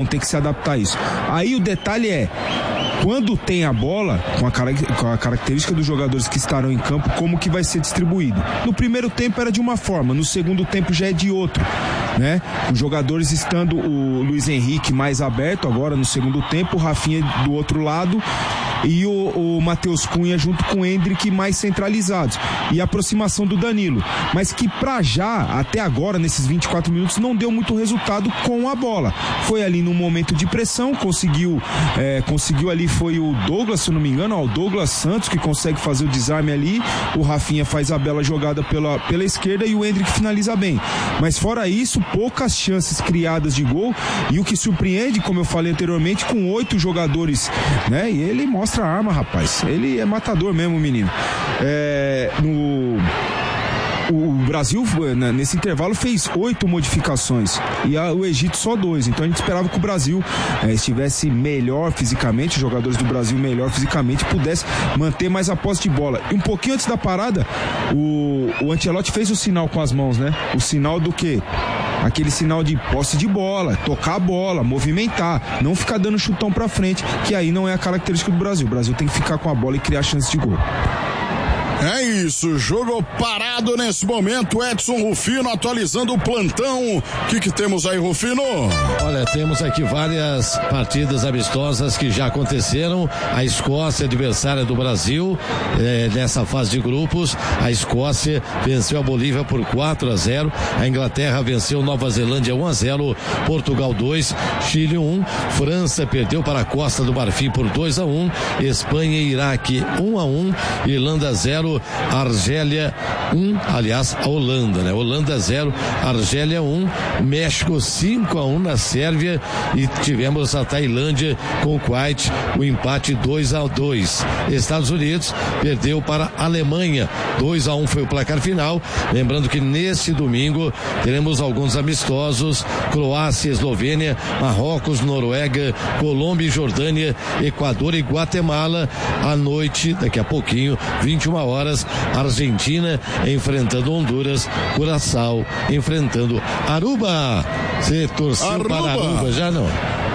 ter que se adaptar a isso. Aí o detalhe é, quando tem a bola, com a característica dos jogadores que estarão em campo, como que vai ser distribuído. No primeiro tempo era de uma forma, no segundo tempo já é de outro, né? Os jogadores estando o Luiz Henrique mais aberto agora no segundo tempo, o Rafinha do outro lado e o Matheus Cunha junto com o Endrick mais centralizados, e a aproximação do Danilo, mas que pra já, até agora, nesses 24 minutos, não deu muito resultado com a bola. Foi ali num momento de pressão, conseguiu ali, foi o Douglas, se eu não me engano, o Douglas Santos, que consegue fazer o desarme ali, o Rafinha faz a bela jogada pela esquerda e o Endrick finaliza bem, mas fora isso, poucas chances criadas de gol, e o que surpreende, como eu falei anteriormente, com 8 jogadores, né, e ele mostra a arma, rapaz, ele é matador mesmo, menino. O Brasil, nesse intervalo, fez 8 modificações e o Egito só 2. Então a gente esperava que o Brasil estivesse melhor fisicamente, os jogadores do Brasil melhor fisicamente, pudesse manter mais a posse de bola. E um pouquinho antes da parada, o Ancelotti fez o sinal com as mãos, né? O sinal do quê? Aquele sinal de posse de bola, tocar a bola, movimentar, não ficar dando chutão pra frente, que aí não é a característica do Brasil. O Brasil tem que ficar com a bola e criar chances de gol. É isso, jogo parado nesse momento. Edson Rufino atualizando o plantão. O que temos aí, Rufino? Olha, temos aqui várias partidas amistosas que já aconteceram. A Escócia, adversária do Brasil, nessa fase de grupos. A Escócia venceu a Bolívia por 4-0. A Inglaterra venceu Nova Zelândia 1-0. Portugal 2, Chile 1. França perdeu para a Costa do Marfim por 2-1. Espanha e Iraque 1-1. Irlanda 0. Argélia 1, aliás, a Holanda, né? Holanda 0, Argélia 1, México 5-1 na Sérvia, e tivemos a Tailândia com o Kuwait, o empate 2-2. Estados Unidos perdeu para a Alemanha, 2-1 foi o placar final. Lembrando que neste domingo teremos alguns amistosos: Croácia, Eslovênia, Marrocos, Noruega, Colômbia e Jordânia, Equador e Guatemala. À noite, daqui a pouquinho, 21 horas, Argentina enfrentando Honduras, Curaçao enfrentando Aruba. Você torceu para Aruba já, não?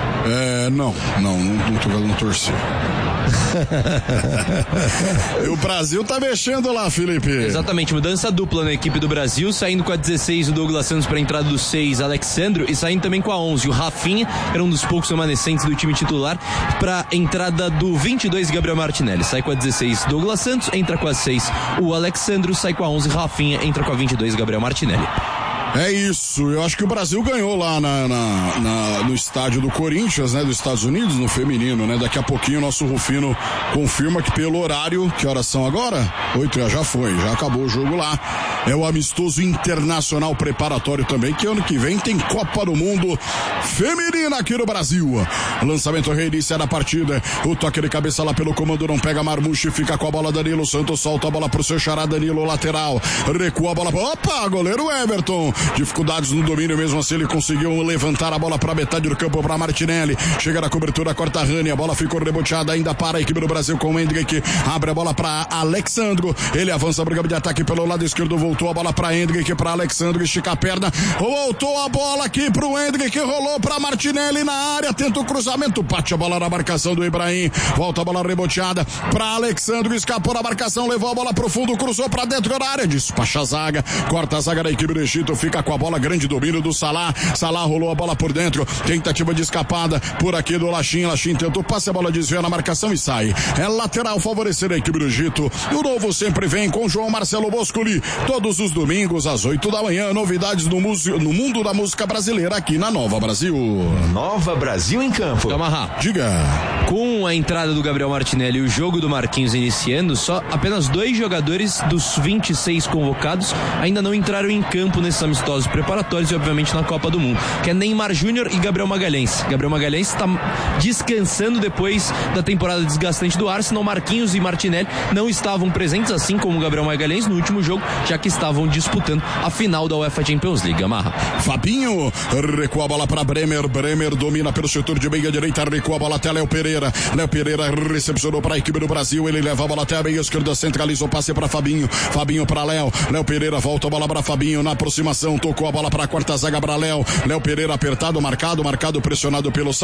Não torci. E o Brasil tá mexendo lá, Felipe. Exatamente, mudança dupla na equipe do Brasil, saindo com a 16 o Douglas Santos para a entrada do 6, Alexandro, e saindo também com a 11 o Rafinha, era um dos poucos remanescentes do time titular, para entrada do 22 Gabriel Martinelli. Sai com a 16 Douglas Santos, entra com a 6 o Alexandro, sai com a 11 Rafinha, entra com a 22 Gabriel Martinelli. É isso, eu acho que o Brasil ganhou lá no estádio do Corinthians, né, dos Estados Unidos, no feminino, né? Daqui a pouquinho o nosso Rufino confirma que pelo horário, que horas são agora? 8, já acabou o jogo lá. É o amistoso internacional preparatório também, que ano que vem tem Copa do Mundo feminina aqui no Brasil. Lançamento reinício da partida, o toque de cabeça lá pelo comando, não pega Marmucci, fica com a bola Danilo Santos, solta a bola pro seu xará Danilo, lateral, recua a bola, opa, goleiro Everton, dificuldades no domínio, mesmo assim ele conseguiu levantar a bola para metade do campo para Martinelli, chega na cobertura, corta a Rani, a bola ficou reboteada ainda para a equipe do Brasil com o Endrick, abre a bola para Alexandro, ele avança a briga de ataque pelo lado esquerdo, voltou a bola para Endrick, para Alexandro, estica a perna, voltou a bola aqui pro Endrick, rolou para Martinelli na área, tenta o cruzamento, bate a bola na marcação do Ibrahim, volta a bola reboteada para Alexandro, escapou da marcação, levou a bola pro fundo, cruzou para dentro da área, despacha a zaga, corta a zaga da equipe do Egito, fica com a bola, grande domínio do Salah rolou a bola por dentro, tentativa de escapada por aqui do Lachin tentou passe, a bola desvia na marcação e sai, é lateral favorecer a equipe do Egito. E o Novo sempre vem com João Marcelo Boscoli, todos os domingos às 8 da manhã, novidades no mundo da música brasileira aqui na Nova Brasil. Nova Brasil em campo. Camarra, diga. Com a entrada do Gabriel Martinelli e o jogo do Marquinhos iniciando, só apenas 2 jogadores dos 26 convocados ainda não entraram em campo nesses amistosos preparatórios e obviamente na Copa do Mundo, que é Neymar Júnior e Gabriel Magalhães. Gabriel Magalhães está descansando depois da temporada desgastante do Arsenal. Marquinhos e Martinelli não estavam presentes, assim como o Gabriel Magalhães no último jogo, já que estavam disputando a final da UEFA Champions League. Amarra. Fabinho recua a bola para Bremer domina pelo setor de meia direita, recua a bola até Léo Pereira recepcionou para a equipe do Brasil, ele leva a bola até a meia esquerda, centralizou, passe para Fabinho para Léo Pereira, volta a bola para Fabinho, na aproximação, tocou a bola para a quarta zaga para Léo Pereira apertado, marcado, pressionado pelo